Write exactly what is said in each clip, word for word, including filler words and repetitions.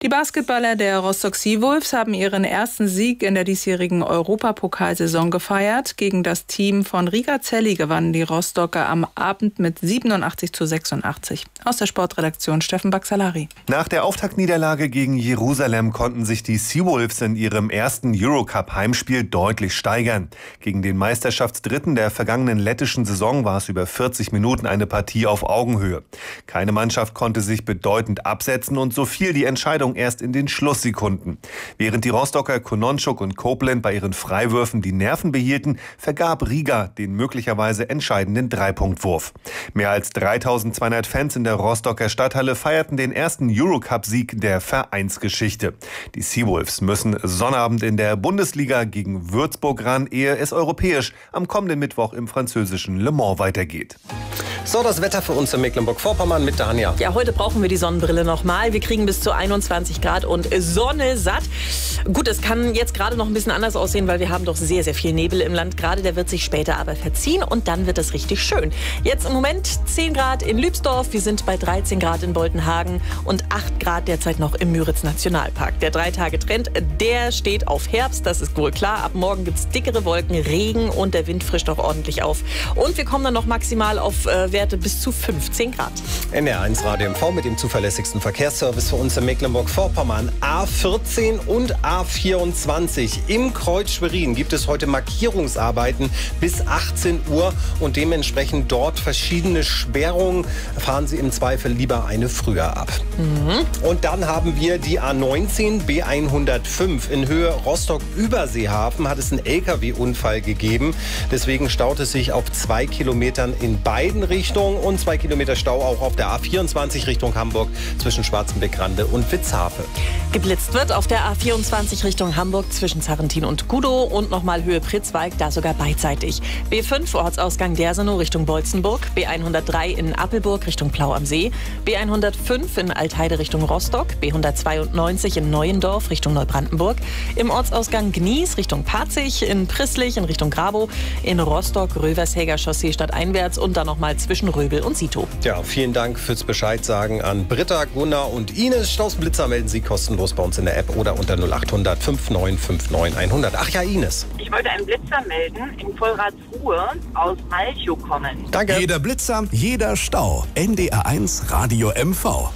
Die Basketballer der Rostock Seawolves haben ihren ersten Sieg in der diesjährigen Europapokalsaison gefeiert. Gegen das Team von Riga Celli gewannen die Rostocker am Abend mit siebenundachtzig zu sechsundachtzig. Aus der Sportredaktion Steffen Baxalari. Nach der Auftaktniederlage gegen Jerusalem konnten sich die Seawolves in ihrem ersten Eurocup-Heimspiel deutlich steigern. Gegen den Meisterschaftsdritten der vergangenen lettischen Saison war es über vierzig Minuten eine Partie auf Augenhöhe. Keine Mannschaft konnte sich bedeutend absetzen und so fiel die Entscheidung erst in den Schlusssekunden. Während die Rostocker Kononschuk und Koblenz bei ihren Freiwürfen die Nerven behielten, vergab Riga den möglicherweise entscheidenden Dreipunktwurf. Mehr als dreitausendzweihundert Fans in der Rostocker Stadthalle feierten den ersten Eurocup-Sieg der Vereinsgeschichte. Die Seawolves müssen Sonnabend in der Bundesliga gegen Würzburg ran, ehe es europäisch am kommenden Mittwoch im französischen Le Mans weitergeht. So, das Wetter für uns in Mecklenburg-Vorpommern mit Dania. Ja, heute brauchen wir die Sonnenbrille nochmal. Wir kriegen bis zu einundzwanzig Grad und Sonne satt. Gut, es kann jetzt gerade noch ein bisschen anders aussehen, weil wir haben doch sehr, sehr viel Nebel im Land. Gerade der wird sich später aber verziehen und dann wird es richtig schön. Jetzt im Moment zehn Grad in Lübsdorf. Wir sind bei dreizehn Grad in Boltenhagen und acht Grad derzeit noch im Müritz-Nationalpark. Der Drei-Tage-Trend, der steht auf Herbst, das ist wohl klar. Ab morgen gibt es dickere Wolken, Regen und der Wind frischt auch ordentlich auf. Und wir kommen dann noch maximal auf äh, Werte bis zu fünfzehn Grad. N R eins Radio M V mit dem zuverlässigsten Verkehrsservice für uns in Mecklenburg-Vorpommern. A vierzehn und A vierundzwanzig. Im Kreuz Schwerin gibt es heute Markierungsarbeiten bis achtzehn Uhr und dementsprechend dort verschiedene Sperrungen. Fahren Sie im Zweifel lieber eine früher ab. Mhm. Und dann haben wir die A neunzehn B hundertfünf. In Höhe Rostock-Überseehafen hat es einen L K W-Unfall gegeben. Deswegen staut es sich auf zwei Kilometern in beiden Richtungen und zwei Kilometer Stau auch auf der A vierundzwanzig Richtung Hamburg zwischen Schwarzenbeck-Rande und Witzhafe. Geblitzt wird auf der A vierundzwanzig Richtung Hamburg zwischen Zarrentin und Gudow und nochmal Höhe Pritzwalk, da sogar beidseitig. B fünf Ortsausgang Dersenow Richtung Bolzenburg, B hundertdrei in Appelburg Richtung Plau am See, B hundertfünf in Altheide Richtung Rostock, B hundertzweiundneunzig in Neuendorf Richtung Neubrandenburg, im Ortsausgang Gnies Richtung Parzig, in Prisslich in Richtung Grabow, in Rostock Rövershäger Chaussee stadteinwärts und dann nochmal zwischen Röbel und Sito. Ja, vielen Dank fürs Bescheid sagen an Britta, Gunnar und Ines. Stausblitzer melden Sie kostenlos bei uns in der App oder unter null acht hundert fünfundneunzig neunundfünfzig hundert. Ach ja, Ines. Ich wollte einen Blitzer melden, in Vollratsruhe aus Malchow kommen. Danke. Jeder Blitzer, jeder Stau. N D R eins Radio M V.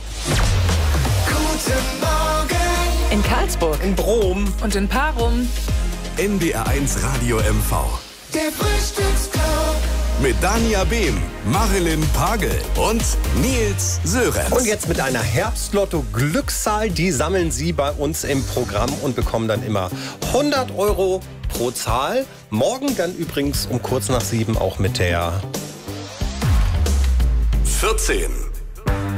Guten Morgen. In Karlsburg, In Brom. Und in Parum. N D R eins Radio M V. Der Frühstücksclub. Mit Dania Behm, Marilyn Pagel und Nils Sörenz. Und jetzt mit einer Herbstlotto-Glückszahl. Die sammeln Sie bei uns im Programm und bekommen dann immer hundert Euro pro Zahl. Morgen dann übrigens um kurz nach sieben auch mit der vierzehn.